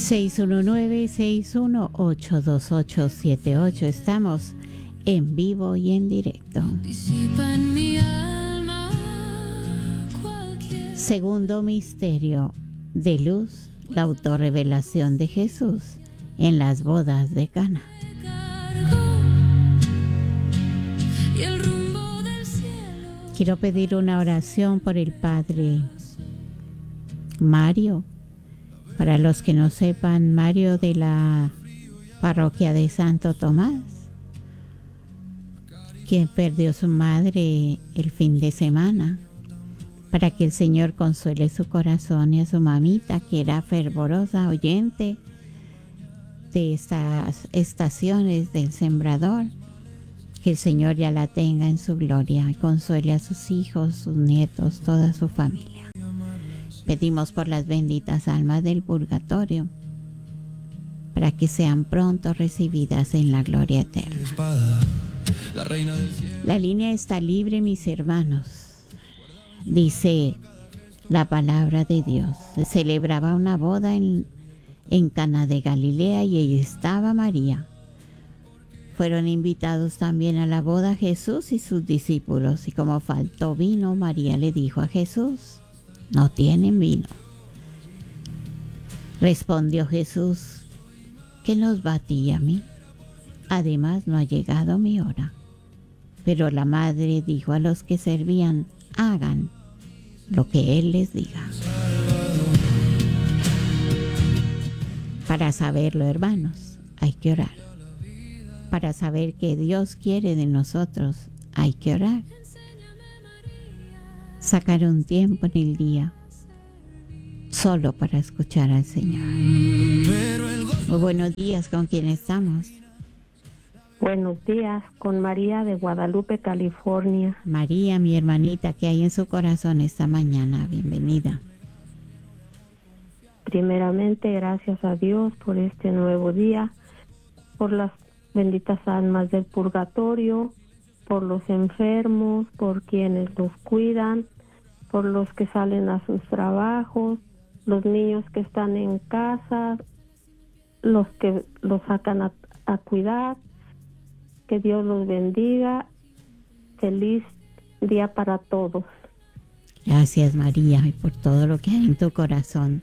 619-618-2878. Estamos en vivo y en directo. Segundo misterio de luz, la autorrevelación de Jesús en las bodas de Cana. Quiero pedir una oración por el Padre Mario. Para los que no sepan, Mario de la parroquia de Santo Tomás, quien perdió su madre el fin de semana, para que el Señor consuele su corazón, y a su mamita, que era fervorosa oyente de estas estaciones del Sembrador, que el Señor ya la tenga en su gloria y consuele a sus hijos, sus nietos, toda su familia. Pedimos por las benditas almas del purgatorio, para que sean pronto recibidas en la gloria eterna. La línea está libre, mis hermanos. Dice la palabra de Dios. Se celebraba una boda en Cana de Galilea y ahí estaba María. Fueron invitados también a la boda Jesús y sus discípulos. Y como faltó vino, María le dijo a Jesús: no tienen vino. Respondió Jesús: ¿qué nos va a ti y a mí? Además, no ha llegado mi hora. Pero la madre dijo a los que servían: hagan lo que Él les diga. Para saberlo, hermanos, hay que orar. Para saber qué Dios quiere de nosotros, hay que orar. Sacar un tiempo en el día solo para escuchar al Señor. Muy buenos días, ¿con quién estamos? Buenos días, con María de Guadalupe, California. María, mi hermanita, ¿qué hay en su corazón esta mañana? Bienvenida. Primeramente, gracias a Dios por este nuevo día, por las benditas almas del purgatorio, por los enfermos, por quienes los cuidan, por los que salen a sus trabajos, los niños que están en casa, los que los sacan a cuidar. Que Dios los bendiga. Feliz día para todos. Gracias, María, y por todo lo que hay en tu corazón.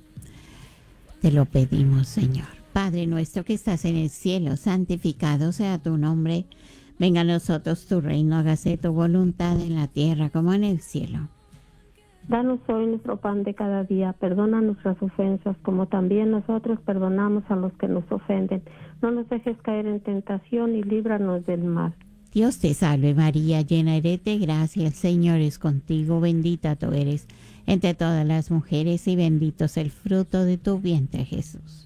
Te lo pedimos, Señor. Padre nuestro que estás en el cielo, santificado sea tu nombre. Venga a nosotros tu reino, hágase tu voluntad en la tierra como en el cielo. Danos hoy nuestro pan de cada día. Perdona nuestras ofensas, como también nosotros perdonamos a los que nos ofenden. No nos dejes caer en tentación y líbranos del mal. Dios te salve María, llena eres de gracia, el Señor es contigo, bendita tú eres entre todas las mujeres y bendito es el fruto de tu vientre, Jesús.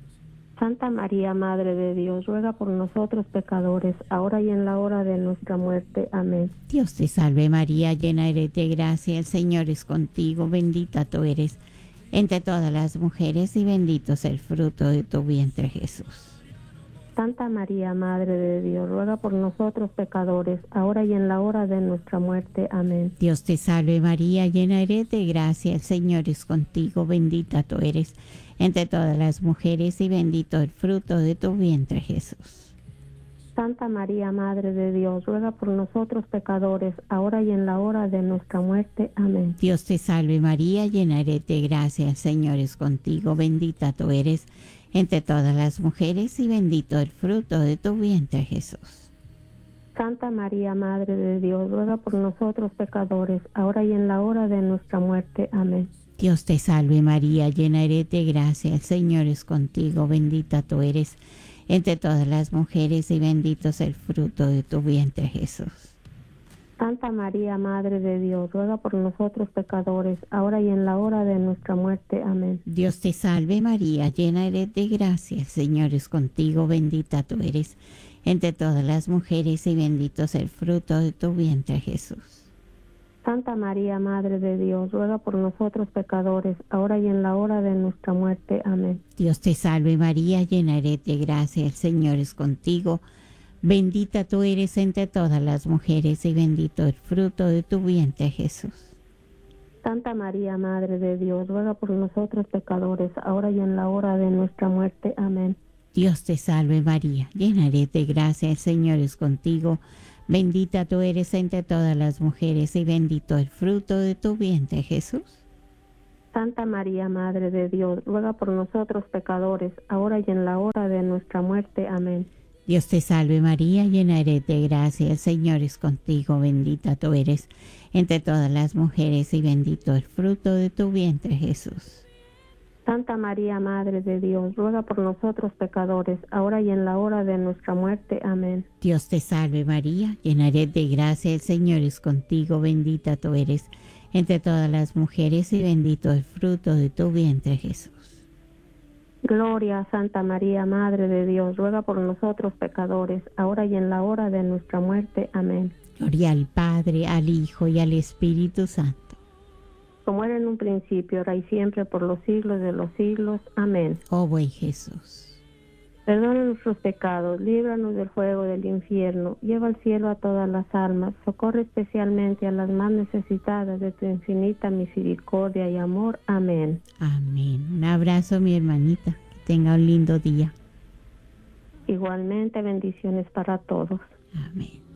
Santa María, Madre de Dios, ruega por nosotros pecadores, ahora y en la hora de nuestra muerte. Amén. Dios te salve María, llena eres de gracia, el Señor es contigo, bendita tú eres entre todas las mujeres y bendito es el fruto de tu vientre, Jesús. Santa María, Madre de Dios, ruega por nosotros pecadores, ahora y en la hora de nuestra muerte. Amén. Dios te salve María, llena eres de gracia, el Señor es contigo, bendita tú eres entre todas las mujeres y bendito el fruto de tu vientre, Jesús. Santa María, Madre de Dios, ruega por nosotros pecadores, ahora y en la hora de nuestra muerte. Amén. Dios te salve María, llena eres de gracia, el Señor es contigo, bendita tú eres entre todas las mujeres y bendito el fruto de tu vientre, Jesús. Santa María, Madre de Dios, ruega por nosotros pecadores, ahora y en la hora de nuestra muerte. Amén. Dios te salve María, llena eres de gracia, el Señor es contigo, bendita tú eres entre todas las mujeres y bendito es el fruto de tu vientre, Jesús. Santa María, Madre de Dios, ruega por nosotros pecadores, ahora y en la hora de nuestra muerte. Amén. Dios te salve María, llena eres de gracia, el Señor es contigo, bendita tú eres entre todas las mujeres y bendito es el fruto de tu vientre, Jesús. Santa María, Madre de Dios, ruega por nosotros pecadores, ahora y en la hora de nuestra muerte. Amén. Dios te salve María, llena eres de gracia, el Señor es contigo, bendita tú eres entre todas las mujeres y bendito el fruto de tu vientre, Jesús. Santa María, Madre de Dios, ruega por nosotros pecadores, ahora y en la hora de nuestra muerte. Amén. Dios te salve María, llena eres de gracia, el Señor es contigo. Bendita tú eres entre todas las mujeres y bendito el fruto de tu vientre, Jesús. Santa María, Madre de Dios, ruega por nosotros pecadores, ahora y en la hora de nuestra muerte. Amén. Dios te salve María, llena eres de gracia, el Señor es contigo, bendita tú eres entre todas las mujeres y bendito el fruto de tu vientre, Jesús. Santa María, Madre de Dios, ruega por nosotros pecadores, ahora y en la hora de nuestra muerte. Amén. Dios te salve María, llena eres de gracia, el Señor es contigo, bendita tú eres entre todas las mujeres y bendito el fruto de tu vientre, Jesús. Gloria a Santa María, Madre de Dios, ruega por nosotros pecadores, ahora y en la hora de nuestra muerte. Amén. Gloria al Padre, al Hijo y al Espíritu Santo. Como era en un principio, ahora y siempre, por los siglos de los siglos. Amén. Oh buen Jesús. Perdona nuestros pecados, líbranos del fuego del infierno, lleva al cielo a todas las almas, socorre especialmente a las más necesitadas de tu infinita misericordia y amor. Amén. Amén. Un abrazo, mi hermanita. Que tenga un lindo día. Igualmente, bendiciones para todos. Amén.